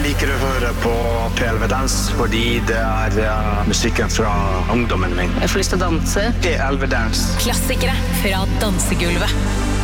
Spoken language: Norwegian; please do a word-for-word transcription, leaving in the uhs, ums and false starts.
liker å høre på P L V Dans, fordi det er uh, musikken fra ungdommen min. Jeg får lyst til å danse. P L V Dans. Klassikere fra dansegulvet.